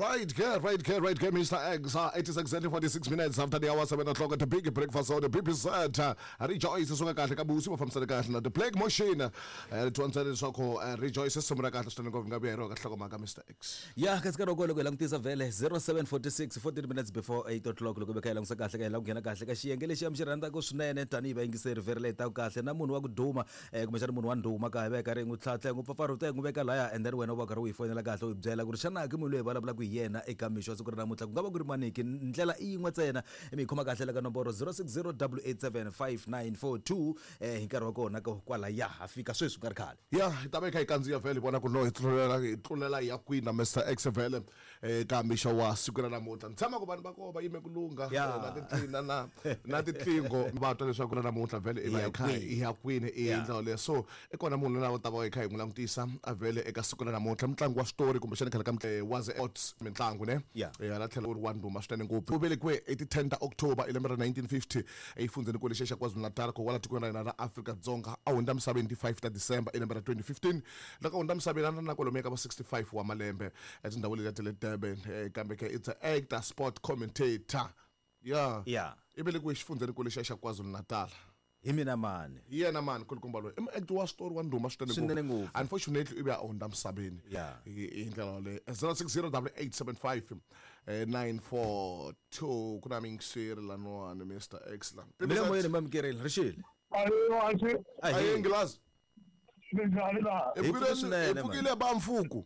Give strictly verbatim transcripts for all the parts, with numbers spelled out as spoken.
Right, good, right, good, right, good, Mister X. Uh, it is exactly forty-six minutes after the hour seven o'clock at the big breakfast on the B P set. Uh, Rejoice, songa kahle kabusi from Sadakahle. The plague machine. Uh, to answer the soko, Rejoice, somra kahle stone go ngabe ro kahle maka Mister X. Yeah, kaska ro go lo lang tisa vele zero seven forty-six fourteen minutes before eight o'clock lo be kahle ngisa kahle kahle ngena kahle ka xiyenge lexi amxiranda ko swinene tani va yingiseri veri leta kahle na munhu wa ku duma eh kumbe xana munhu wa nduma ka ve ka ri ngu tlhatlhe ngu pfapfarhuta ngu veka laya and then wena wa ka ri u ifonela kahle u byela ku ri xana ke munhu loyi vulavula ku yena eka misho siku ri namuntlha ku nga va ku ri maniki ndlela i yin'we ntsena mi khoma kahle la ka nomboro zero six zero eight eight seven five nine four two eh hi nkarhi wa kona ka kwala ya afika sweswi ku nga ri khale Yeah, ta ve kha ikandziya vele bona ku no itlulela itlulela ya kwina Mister X vele eh ka misho wa siku ra namuntlha ntshama ku vanhu va ko va yime kulunga na titlina na na titlingo va twa leswaku ra namuntlha vele i va kha i ya kwini i ndlela le so ekona munhu na ta va kha hi ngulangutisa avele eka siku ra namuntlha mtlangu wa story kumbe xana khale ka mtle was odds mitlangu ne yeah la tlhela u ri wa nduma swinene ngopfu u velekiwe hi ti ten ta October hi lembe ra nineteen fifty exifundzeni ku lexi xa KwaZulu Natal ko wala tikweni ra hina ra Afrika-Dzonga a hundza misaveni ti five ta December hi lembe ra twenty fifteen loko hundza misaveni na kwalomu eka va sixty-five wa malembe etindhawu leti le Durban kambe ke it's an actor sport commentator yeah yeah i velekiwe exifundzeni ku lexi xa KwaZulu Natal hi mina mani yena mani kulukumba loyi i actor wa story wa nduma swinene ngopfu unfortunately ibe a onda misaveni yeah hi ndlela le zero six zero eight eight seven five nine four two kuna mingisiri lanwana Mister X la mina moyeni mamkereli rishile ayo athi ayi ngilazi sinjani la epukile epukile bamfuku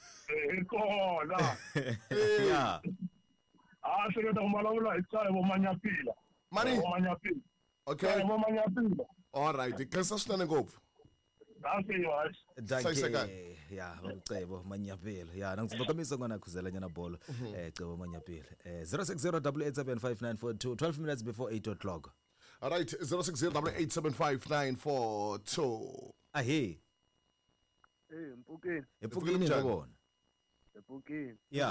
ikhona yeah ah seketa umalawula itsaya bomanyapila mani bomanyapila okay bomanyapila all right ikhensa swinene ngopfu asiyazi danke yeah ucebo manyapela yeah nangisibokamisa ngona khuzela nyana bolo eh cebo manyapela eh zero six zero eight eight seven five nine four two twelve minutes before eight o'clock all right zero six zero eight eight seven five nine four two ahe eh mpukeni epukini ngabona epukeni yeah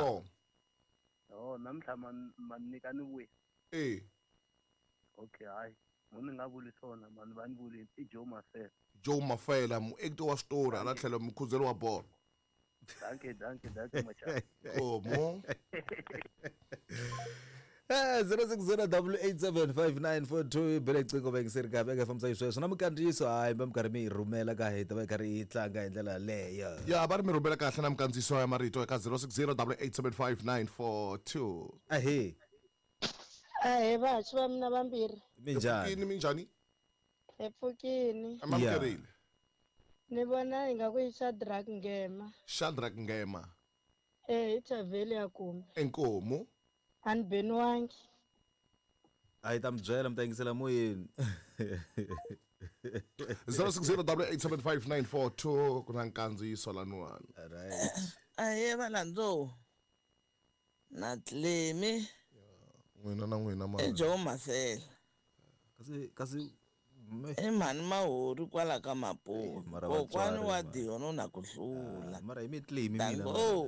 oh namhla manikani we eh okay hayi muni ngabulisona mani banibulini iJoe Mafela Joe Mafela mu actor wa story ala tlhelo mkhuzelo wa ball danke danke danke macha komo eh zero six zero eight eight seven five nine four two bele cingo bengiseri ka beke famsa isweswo namkandziso hayi bamkarhi mi rhumela ka heta va karhi itlanga hi ndlela leyo ya va ri mi rhumela kahle namkandziso ya marito eka zero six zero eight eight seven five nine four two ahe Ahe bathi bamina bambiri minjani Epfukini minjani epfukini amamkerile ni vona ingaku i Shadrack Ngema Shadrack Ngema eh ithavele yakumbe enkomo anibeni wangi ayi tambyela mtangisela moyeni zero six zero eight eight seven five nine four two kuna nkandziso lanwana right aye balandzo na tlemi n'wina na n'wina ma eJoe Mafela kasi kasi e mani mahori kwala ka Maputo mara kokwani vatswari, wa man. Dion na ku hlula mara hi mitlimi mina Dango.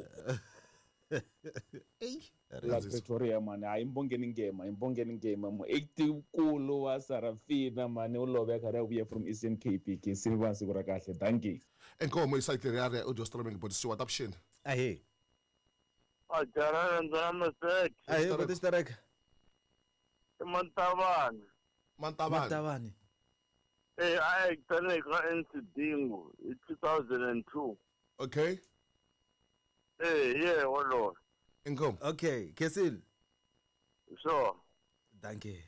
ey la Pretoria mani hayi Mbongeni Ngema Mbongeni Ngema mu eighty-kulu wa Sarafina mani u love ka vuya from Eastern Cape ke silva siku ra kahle danki enkomo isayitleri ya audio streaming bodisiwa tapshin ahe ajara ndama sek ahe bodistarek mantabani mantabani matabani eh ay tane ka Nsidingo in two thousand two okay eh yeah walo enkomo okay kesil so danke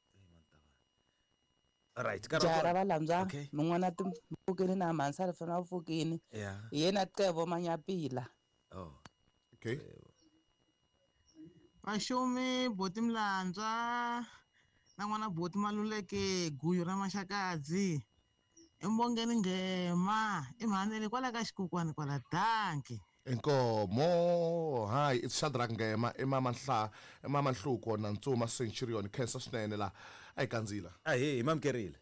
alright jara balandzwa okay mun'wana timpfukeni na mansari fana ufukini yeah yena Cebo Manyapila oh okay Vashumi Boti Mlandzwa na n'wana Boti Maluleke Guyu ra Maxakadzi Mbongeni Ngema imhanele kwala ka xikokwani kwala danke enkomo hi it's Shadrack Ngema emama nhla emama nhluko na Ntsuma Centurion cancer swinene la ayikandzila ahe imamkerile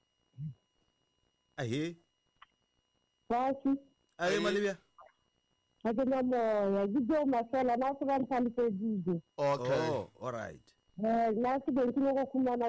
ahe basi ahe malibya akena moya iJoe Mafela nasi vanhlalisejije okay oh all right eh nasi bengiloko khumana